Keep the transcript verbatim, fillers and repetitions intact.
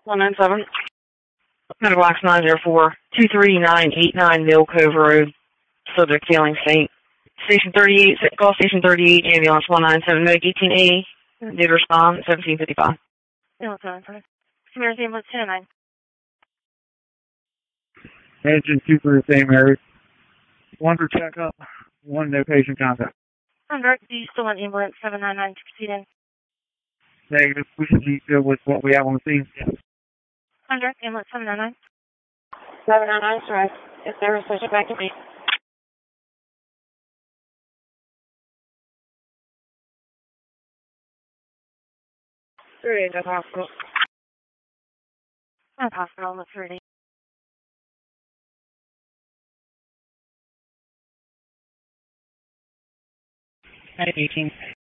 one nine seven. Meadowbox nine zero four, two three nine eight nine Mill Cove Road, subject feeling faint. Station thirty-eight, call station thirty-eight, ambulance one nine seven, Medic eighteen eighty, did respond at seventeen fifty-five. Ambulance one nine seven. Samaritan ambulance ten oh nine. Engine two for the same area. One for checkup, one no patient contact. I'm direct. Do you still want ambulance seven nine nine to proceed in? Negative. We should be good with what we have on the scene. I'm direct. Ambulance seven nine nine. seven nine nine, sorry. If there is such a back to me. three eight at hospital. At hospital, let's ready. eighteen.